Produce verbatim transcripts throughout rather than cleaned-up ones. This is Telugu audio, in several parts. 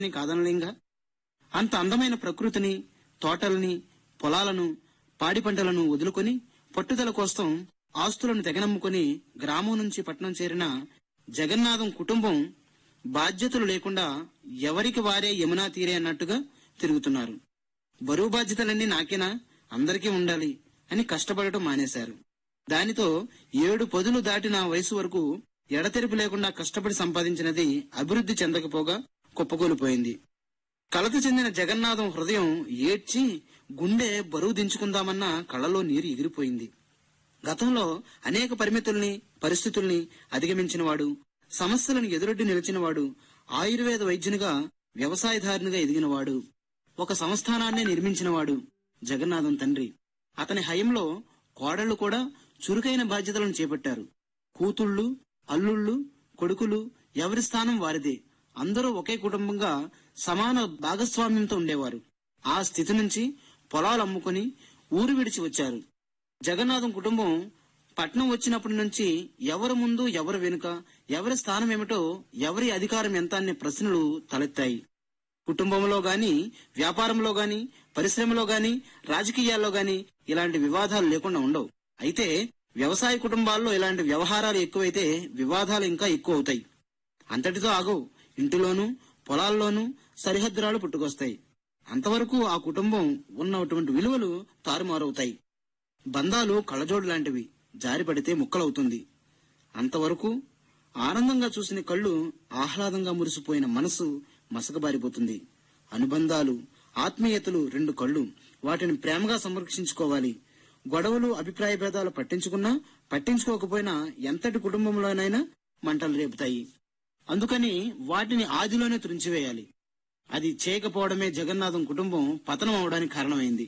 కాదనలేంగా. అంత అందమైన ప్రకృతిని, తోటల్ని, పొలాలను, పాడి పంటలను వదులుకొని పట్టుదల కోసం ఆస్తులను తెగనమ్ముకొని గ్రామం నుంచి పట్నం చేరిన జగన్నాథం కుటుంబం బాధ్యతలు లేకుండా ఎవరికి వారే యమునా తీరే అన్నట్టుగా తిరుగుతున్నారు. బరువు బాధ్యతలన్నీ నాకేనా, అందరికీ ఉండాలి అని కష్టపడటం మానేశారు. దానితో ఏడు పదులు దాటిన వయసు వరకు ఎడతెరిపి లేకుండా కష్టపడి సంపాదించినది అభివృద్ధి చెందకపోగా కుప్పకూలిపోయింది. కలత చెందిన జగన్నాథం హృదయం ఏడ్చి గుండె బరువు దించుకుందామన్న కళ్ళలో నీరు ఎగిరిపోయింది. గతంలో అనేక పరిమితుల్ని, పరిస్థితుల్ని అధిగమించినవాడు, సమస్యలను ఎదురొడ్డి నిలిచినవాడు, ఆయుర్వేద వైద్యునిగా, వ్యవసాయదారునిగా ఎదిగినవాడు, ఒక సంస్థానాన్నే నిర్మించినవాడు జగన్నాథం తండ్రి. అతని హయంలో కోడళ్లు కూడా చురుకైన బాధ్యతలను చేపట్టారు. కూతుళ్లు, అల్లుళ్ళు, కొడుకులు ఎవరి స్థానం వారిదే. అందరూ ఒకే కుటుంబంగా సమాన భాగస్వామ్యంతో ఉండేవారు. ఆ స్థితి నుంచి పొలాలు అమ్ముకుని ఊరు విడిచి వచ్చారు. జగన్నాథం కుటుంబం పట్నం వచ్చినప్పటి నుంచి ఎవరి ముందు, ఎవరి వెనుక, ఎవరి స్థానం ఏమిటో, ఎవరి అధికారం ఎంత అనే ప్రశ్నలు తలెత్తాయి. కుటుంబంలో గాని, వ్యాపారంలో గాని, పరిశ్రమలో గాని, రాజకీయాల్లో గాని ఇలాంటి వివాదాలు లేకుండా ఉండవు. అయితే వ్యవసాయ కుటుంబాల్లో ఇలాంటి వ్యవహారాలు ఎక్కువైతే వివాదాలు ఇంకా ఎక్కువ అవుతాయి. అంతటితో ఆగవు. ఇంటిలోనూ, పొలాల్లోనూ సరిహద్దురాలు పుట్టుకొస్తాయి. అంతవరకు ఆ కుటుంబం ఉన్నటువంటి విలువలు తారుమారవుతాయి. బంధాలు కళ్ళజోడు లాంటివి, జారి పడితే ముక్కలవుతుంది. అంతవరకు ఆనందంగా చూసిన కళ్ళు, ఆహ్లాదంగా మురిసిపోయిన మనసు మసకబారిపోతుంది. అనుబంధాలు, ఆత్మీయతలు రెండు కళ్ళు, వాటిని ప్రేమగా సంరక్షించుకోవాలి. గొడవలు, అభిప్రాయ భేదాలు పట్టించుకున్నా పట్టించుకోకపోయినా ఎంతటి కుటుంబంలోనైనా మంటలు రేపుతాయి. అందుకని వాటిని ఆదిలోనే త్రుంచివేయాలి. అది చేయకపోవడమే జగన్నాథం కుటుంబం పతనం అవడానికి కారణమైంది.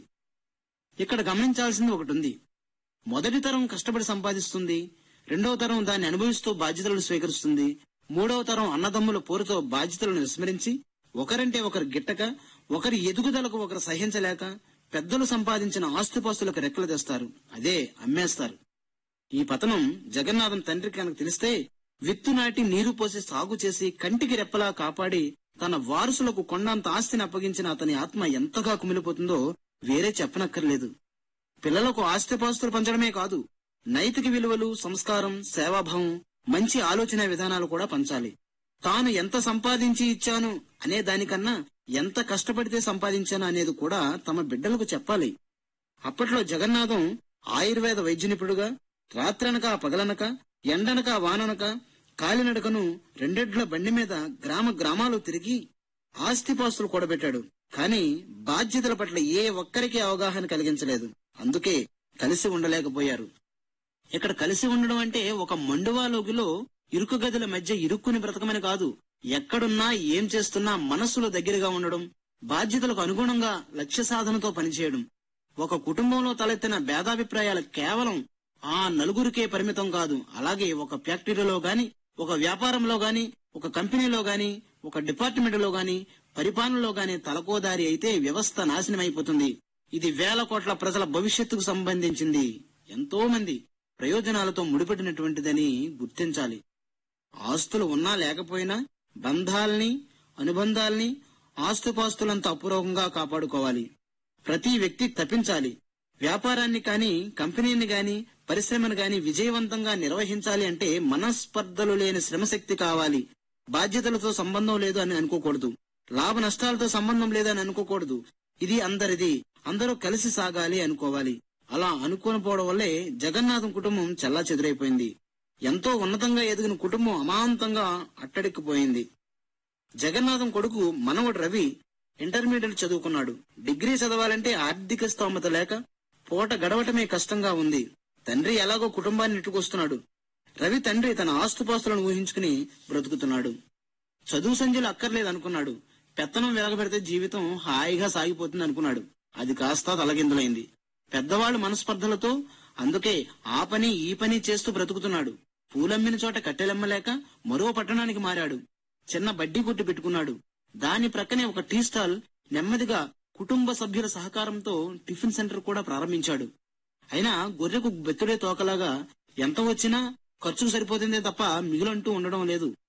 ఇక్కడ గమనించాల్సింది ఒకటి ఉంది. మొదటి తరం కష్టపడి సంపాదిస్తుంది, రెండవ తరం దాన్ని అనుభవిస్తూ బాధ్యతలను స్వీకరిస్తుంది, మూడవ తరం అన్నదమ్ముల పోరుతో బాధ్యతలను విస్మరించి ఒకరంటే ఒకరు గిట్టక, ఒకరి ఎదుగుదలకు ఒకరు సహించలేక పెద్దలు సంపాదించిన ఆస్తిపాస్తులకు రెక్కలు తెస్తారు, అదే అమ్మేస్తారు. ఈ పతనం జగన్నాథం తండ్రికి కనుక తెలిస్తే విత్తు నాటి నీరు పోసి సాగు చేసి కంటికి రెప్పలా కాపాడి తన వారసులకు కొండంత ఆస్తిని అప్పగించిన అతని ఆత్మ ఎంతగా కుమిలిపోతుందో వేరే చెప్పనక్కర్లేదు. పిల్లలకు ఆస్తిపాస్తులు పంచడమే కాదు, నైతిక విలువలు, సంస్కారం, సేవాభావం, మంచి ఆలోచన విధానాలు కూడా పంచాలి. తాను ఎంత సంపాదించి ఇచ్చాను అనే దానికన్నా ఎంత కష్టపడితే సంపాదించాను అనేది కూడా తమ బిడ్డలకు చెప్పాలి. అప్పట్లో జగన్నాథం ఆయుర్వేద వైద్యునిపుడుగా రాత్రనక పగలనక, ఎండనక వాననక, కాలినడకను రెండెడ్ల బండి మీద గ్రామ గ్రామాలు తిరిగి ఆస్తిపాస్తులు కూడబెట్టాడు. కాని బాధ్యతల పట్ల ఏ ఒక్కరికి అవగాహన కలిగించలేదు. అందుకే కలిసి ఉండలేకపోయారు. ఇక్కడ కలిసి ఉండడం అంటే ఒక మండువాలోగిలో ఇరుకు గదుల మధ్య ఇరుక్కుని బ్రతకమని కాదు. ఎక్కడున్నా, ఏం చేస్తున్నా మనస్సులో దగ్గరగా ఉండడం, బాధ్యతలకు అనుగుణంగా లక్ష్య సాధనతో పనిచేయడం. ఒక కుటుంబంలో తలెత్తిన భేదాభిప్రాయాలు కేవలం ఆ నలుగురికే పరిమితం కాదు. అలాగే ఒక ఫ్యాక్టరీలో గాని, ఒక వ్యాపారంలో గాని, ఒక కంపెనీలో గాని, ఒక డిపార్ట్మెంట్ లో గాని, పరిపాలనలో గాని తలకోదారి అయితే వ్యవస్థ నాశనమైపోతుంది. ఇది వేల కోట్ల ప్రజల భవిష్యత్తుకు సంబంధించింది. ఎంతో మంది ప్రయోజనాలతో ముడిపడినటువంటిదని గుర్తించాలి. ఆస్తులు ఉన్నా లేకపోయినా బంధాల్ని, అనుబంధాల్ని, ఆస్తుపాస్తులంతా అపురూపంగా కాపాడుకోవాలి. ప్రతి వ్యక్తి తప్పించాలి. వ్యాపారాన్ని కాని, కంపెనీని గాని, పరిశ్రమను గాని విజయవంతంగా నిర్వహించాలి అంటే మనస్పర్ధలు లేని శ్రమశక్తి కావాలి. బాధ్యతలతో సంబంధం లేదు అని అనుకోకూడదు. లాభ నష్టాలతో సంబంధం లేదని అనుకోకూడదు. ఇది అందరిది, అందరూ కలిసి సాగాలి అనుకోవాలి. అలా అనుకోకపోవడం వల్లే జగన్నాథం కుటుంబం చెల్లా చెదురైపోయింది. ఎంతో ఉన్నతంగా ఎదిగిన కుటుంబం అమాంతంగా అట్టడిక్కిపోయింది. జగన్నాథం కొడుకు మనవడు రవి ఇంటర్మీడియట్ చదువుకున్నాడు. డిగ్రీ చదవాలంటే ఆర్థిక స్తోమత లేక పూట గడవటమే కష్టంగా ఉంది. తండ్రి ఎలాగో కుటుంబాన్ని నెట్టుకొస్తున్నాడు. రవి తండ్రి తన ఆస్తుపాస్తులను ఊహించుకుని బ్రతుకుతున్నాడు. చదువు సంధ్యలు అక్కర్లేదనుకున్నాడు. పెత్తనం వెలగబెడితే జీవితం హాయిగా సాగిపోతుంది అనుకున్నాడు. అది కాస్త తలకిందులైంది. పెద్దవాళ్లు మనస్పర్ధలతో అందుకే ఆ పని ఈ పని చేస్తూ బ్రతుకుతున్నాడు. పూలమ్మిన చోట కట్టెలమ్మలేక మరో పట్టణానికి మారాడు. చిన్న బడ్డీ కొట్టు పెట్టుకున్నాడు. దాని ప్రక్కనే ఒక టీ స్టాల్, నెమ్మదిగా కుటుంబ సభ్యుల సహకారంతో టిఫిన్ సెంటర్ కూడా ప్రారంభించాడు. అయినా గొర్రెకు బెత్తుడే తోకలాగా ఎంత వచ్చినా ఖర్చుకు సరిపోతుందే తప్ప మిగులంటూ ఉండడం లేదు.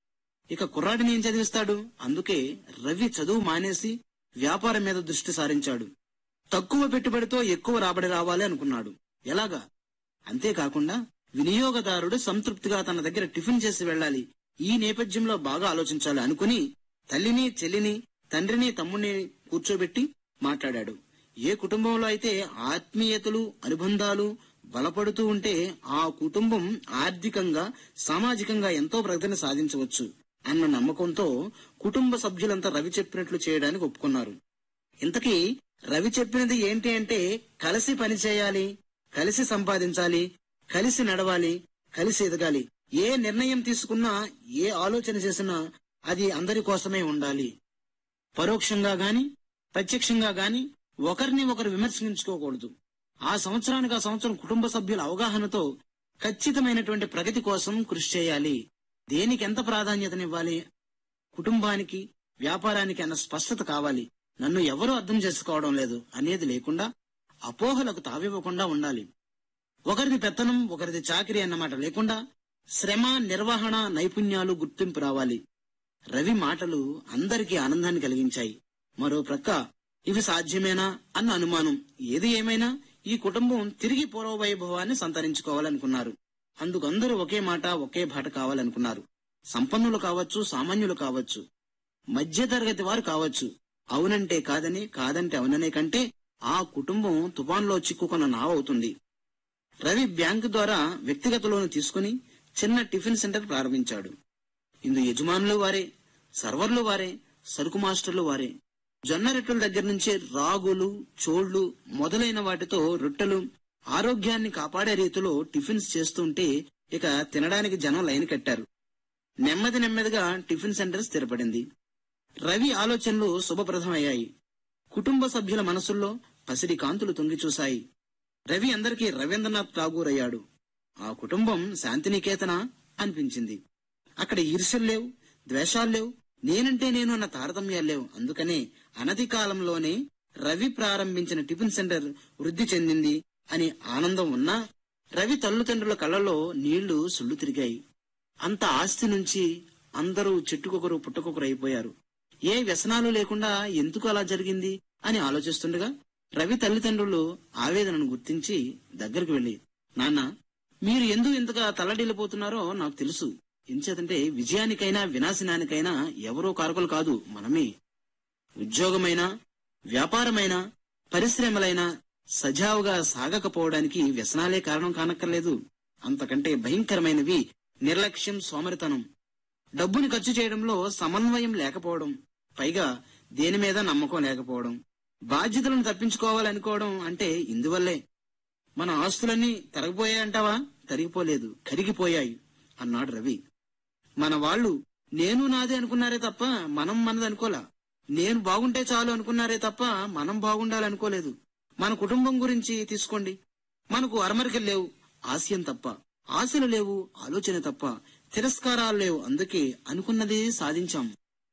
ఇక కుర్రాడిని ఏం చదివిస్తాడు? అందుకే రవి చదువు మానేసి వ్యాపారం మీద దృష్టి సారించాడు. తక్కువ పెట్టుబడితో ఎక్కువ రాబడి రావాలి అనుకున్నాడు. ఎలాగా? అంతేకాకుండా వినియోగదారుడు సంతృప్తిగా తన దగ్గర టిఫిన్ చేసి వెళ్ళాలి. ఈ నేపథ్యంలో బాగా ఆలోచించాలి అనుకుని తల్లిని, చెల్లిని, తండ్రిని, తమ్ముడిని కూర్చోబెట్టి మాట్లాడాడు. ఏ కుటుంబంలో అయితే ఆత్మీయతలు, అనుబంధాలు బలపడుతూ ఉంటే ఆ కుటుంబం ఆర్థికంగా, సామాజికంగా ఎంతో ప్రగతిని సాధించవచ్చు అన్న నమ్మకంతో కుటుంబ సభ్యులంతా రవి చెప్పినట్లు చేయడానికి ఒప్పుకున్నారు. ఇంతకీ రవి చెప్పినది ఏంటి అంటే, కలిసి పని చేయాలి, కలిసి సంపాదించాలి, కలిసి నడవాలి, కలిసి ఎదగాలి. ఏ నిర్ణయం తీసుకున్నా, ఏ ఆలోచన చేసినా అది అందరి కోసమే ఉండాలి. పరోక్షంగా గాని ప్రత్యక్షంగా గాని ఒకరిని ఒకరు విమర్శించుకోకూడదు. ఆ సంవత్సరానికి ఆ సంవత్సరం కుటుంబ సభ్యుల అవగాహనతో ఖచ్చితమైనటువంటి ప్రగతి కోసం కృషి చేయాలి. దేనికి ఎంత ప్రాధాన్యతనివ్వాలి, కుటుంబానికి, వ్యాపారానికి అన్న స్పష్టత కావాలి. నన్ను ఎవరూ అర్థం చేసుకోవడం లేదు అనేది లేకుండా, అపోహలకు తావివ్వకుండా ఉండాలి. ఒకరిది పెత్తనం, ఒకరిది చాకిరీ అన్నమాట లేకుండా శ్రమ, నిర్వహణ నైపుణ్యాలు గుర్తింపు రావాలి. రవి మాటలు అందరికీ ఆనందాన్ని కలిగించాయి. మరో ప్రక్క ఇవి సాధ్యమేనా అన్న అనుమానం. ఏది ఏమైనా ఈ కుటుంబం తిరిగి పూర్వవైభవాన్ని సంతరించుకోవాలనుకున్నారు. అందుకు అందరూ ఒకే మాట, ఒకే బాట కావాలనుకున్నారు. సంపన్నులు కావచ్చు, సామాన్యులు కావచ్చు, మధ్యతరగతి వారు కావచ్చు. అవునంటే కాదని, కాదంటే అవుననే కంటే ఆ కుటుంబం తుఫాన్లో చిక్కుకున్న నావవుతుంది. రవి బ్యాంకు ద్వారా వ్యక్తిగత లోను తీసుకుని చిన్న టిఫిన్ సెంటర్ ప్రారంభించాడు. ఇందు యజమానులు వారే, సర్వర్లు వారే, సరుకు మాస్టర్లు వారే. జొన్న రొట్టెల దగ్గర నుంచి రాగులు, చోళ్లు మొదలైన వాటితో రొట్టెలు, ఆరోగ్యాన్ని కాపాడే రీతిలో టిఫిన్స్ చేస్తుంటే ఇక తినడానికి జనం లైన్ కట్టారు. నెమ్మది నెమ్మదిగా టిఫిన్ సెంటర్ స్థిరపడింది. రవి ఆలోచనలు శుభప్రదమయ్యాయి. కుటుంబ సభ్యుల మనసుల్లో పసిడి కాంతులు తొంగి చూశాయి. రవి అందరికీ రవీంద్రనాథ్ ఠాగూర్ అయ్యాడు. ఆ కుటుంబం శాంతినికేతన అనిపించింది. అక్కడ ఈర్ష్యలు లేవు, ద్వేషాలు లేవు, నేనంటే నేను అన్న తారతమ్యాలు లేవు. అందుకనే అనతి కాలంలోనే రవి ప్రారంభించిన టిఫిన్ సెంటర్ వృద్ధి చెందింది అని ఆనందం ఉన్నా, రవి తల్లిదండ్రుల కళ్ళలో నీళ్లు సుళ్లు తిరిగాయి. అంత ఆస్తి నుంచి అందరూ చెట్టుకొకరు పుట్టకొకరు అయిపోయారు. ఏ వ్యసనాలు లేకుండా ఎందుకు అలా జరిగింది అని ఆలోచిస్తుండగా రవి తల్లిదండ్రులు ఆవేదనను గుర్తించి దగ్గరకు వెళ్లి, నాన్న, మీరు ఎందుకు ఇంతగా తల్లడిల్లిపోతున్నారో నాకు తెలుసు. ఎంచేతంటే విజయానికైనా వినాశనానికైనా ఎవరో కారకులు కాదు, మనమే. ఉద్యోగమైనా, వ్యాపారమైనా, పరిశ్రమలైనా సజావుగా సాగకపోవడానికి వ్యసనాలే కారణం కానక్కర్లేదు. అంతకంటే భయంకరమైనవి నిర్లక్ష్యం, సోమరితనం, డబ్బుని ఖర్చు చేయడంలో సమన్వయం లేకపోవడం, పైగా దేని మీద నమ్మకం లేకపోవడం, బాధ్యతలను తప్పించుకోవాలనుకోవడం అంటే ఇందువల్లే. మన ఆస్తులన్నీ తరగిపోయాయంటావా? తరిగిపోలేదు, కరిగిపోయాయి అన్నాడు రవి. మన వాళ్ళు నేను నాదే అనుకున్నారే తప్ప మనం మనది అనుకోలా. నేను బాగుంటే చాలు అనుకున్నారే తప్ప మనం బాగుండాలనుకోలేదు. మన కుటుంబం గురించి తీసుకోండి. మనకు అరమరికలు లేవు, ఆశయం తప్ప. ఆశలు లేవు, ఆలోచన తప్ప. తిరస్కారాలు లేవు, అందుకే అనుకున్నది సాధించాం.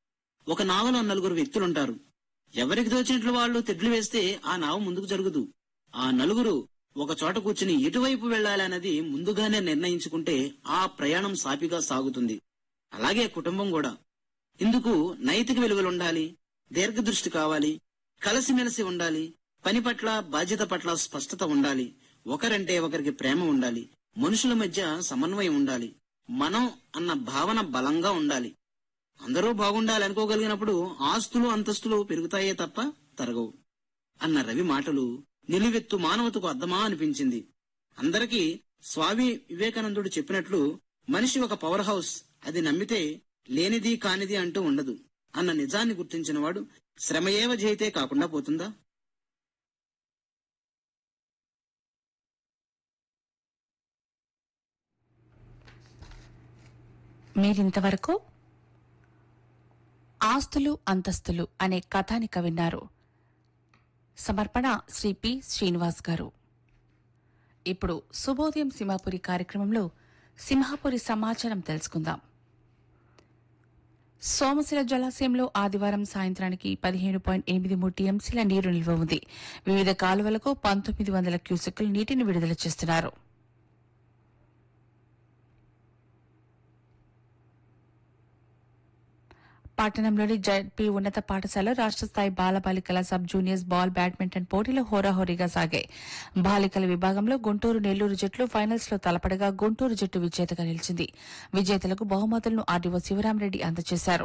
ఒక నావలో నలుగురు వ్యక్తులుంటారు. ఎవరికి దోచినట్లు వాళ్ళు తెడ్లు వేస్తే ఆ నావ ముందుకు జరుగుదు. ఆ నలుగురు ఒక చోట కూర్చుని ఎటువైపు వెళ్లాలన్నది ముందుగానే నిర్ణయించుకుంటే ఆ ప్రయాణం సాపిగా సాగుతుంది. అలాగే కుటుంబం కూడా. ఇందుకు నైతిక విలువలుండాలి, దీర్ఘదృష్టి కావాలి, కలిసిమెలిసి ఉండాలి, పని పట్ల, బాధ్యత పట్ల స్పష్టత ఉండాలి, ఒకరంటే ఒకరికి ప్రేమ ఉండాలి, మనుషుల మధ్య సమన్వయం ఉండాలి, మనం అన్న భావన బలంగా ఉండాలి. అందరూ బాగుండాలి అనుకోగలిగినప్పుడు ఆస్తులు, అంతస్తులు పెరుగుతాయే తప్ప తరగవు అన్న రవి మాటలు నిలువెత్తు మానవతకు అర్థమా అనిపించింది. అందరికీ స్వామి వివేకానందుడు చెప్పినట్లు మనిషి ఒక పవర్ హౌస్, అది నమ్మితే లేనిది కానిది అంటూ ఉండదు అన్న నిజాన్ని గుర్తించిన వాడు శ్రమయేవ జయితే కాకుండా పోతుందా? మీరింతవరకు ఆస్తులు అంతస్తులు అనే కథానిక విన్నారు. సమర్పణ శ్రీ పి శ్రీనివాస్ గారు. ఇప్పుడు శుభోదయం సింహాపురి కార్యక్రమంలో సింహాపురి సమాచారం తెలుసుకుందాం. సోమశిల జలాశయంలో ఆదివారం సాయంత్రానికి పదిహేను పాయింట్ ఎనిమిది మూడు టీఎంసీల నీరు నిల్వ ఉంది. వివిధ కాలువలకు పంతొమ్మిది వందల క్యూసెక్కుల నీటిని విడుదల చేస్తున్నారు. పట్టణంలోని జడ్పీ ఉన్నత పాఠశాల రాష్ట్ర స్థాయి బాలబాలికల సబ్ జూనియర్స్ బాల్ బ్యాడ్మింటన్ పోటీలు హోరాహోరీగా సాగాయి. బాలికల విభాగంలో గుంటూరు నెల్లూరు జట్లు ఫైనల్స్ లో తలపడగా గుంటూరు జట్టు విజేతగా నిలిచింది. విజేతలకు బహుమతులను ఆర్డీఓ శివరామరెడ్డి అందజేశారు.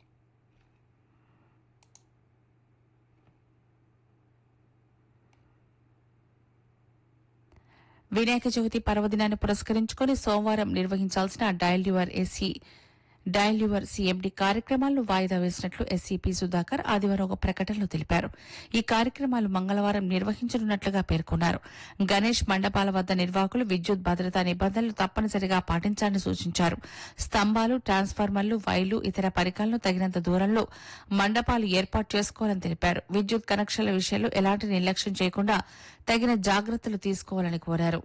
వినాయక చవితి పర్వదినాన్ని పురస్కరించుకుని సోమవారం నిర్వహించాల్సిన dial your SC dial your CMD కార్యక్రమాలను వాయిదా వేసినట్లు ఎస్సీపీ సుధాకర్ ఆదివారం ఒక ప్రకటనలో తెలిపారు. ఈ కార్యక్రమాలు మంగళవారం నిర్వహించనున్నట్లుగా పేర్కొన్నారు. గణేష్ మండపాల వద్ద నిర్వాహకులు విద్యుత్ భద్రతా నిబంధనలు తప్పనిసరిగా పాటించాలని సూచించారు. స్తంభాలు, ట్రాన్స్ఫార్మర్లు, వైర్లు, ఇతర పరికరాలను తగినంత దూరంలో మండపాలు ఏర్పాటు చేసుకోవాలని తెలిపారు. విద్యుత్ కనెక్షన్ల విషయంలో ఎలాంటి నిర్లక్ష్యం చేయకుండా తగిన జాగ్రత్తలు తీసుకోవాలని కోరారు.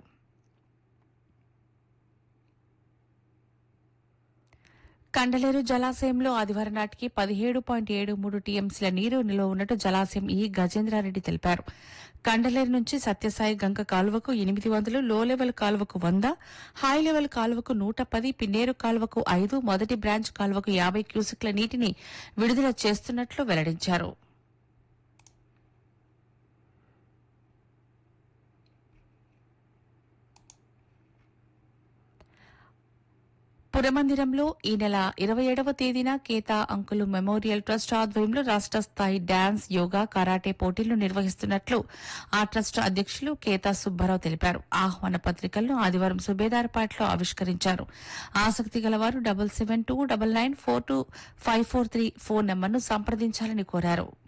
కండలేరు జలాశయంలో ఆదివారం నాటికి పదిహేడు పాయింట్ ఏడు మూడు టీఎంసీల నీరు నిల్వ ఉన్నట్టు జలాశయం ఈ గజేంద్రారెడ్డి తెలిపారు. కండలేరు నుంచి సత్యసాయి గంగ కాలువకు ఎనిమిది వందలు, లో లెవెల్ కాలువకు వంద, హై లెవెల్ కాలువకు నూట పది, పిన్నేరు కాలువకు ఐదు, మొదటి బ్రాంచ్ కాలువకు యాభై క్యూసెక్ల నీటిని విడుదల చేస్తున్నట్లు వెల్లడించారు. పురమందిరంలో ఈ నెల ఇరవై ఏడవ తేదీన కేతా అంకులు మెమోరియల్ ట్రస్ట్ ఆధ్వర్యంలో రాష్ట స్థాయి డాన్స్, యోగా, కరాటే పోటీలు నిర్వహిస్తున్నట్లు ఆ ట్రస్ట్ అధ్యక్షులు కేతా సుబ్బారావు తెలిపారు. ఆహ్వాన పత్రికలను ఆదివారం సుబేదార్పేటలో ఆవిష్కరించారు. ఆసక్తి గలవారు double seven two double nine four two five four three phone నెంబర్ను సంప్రదించాలని కోరారు.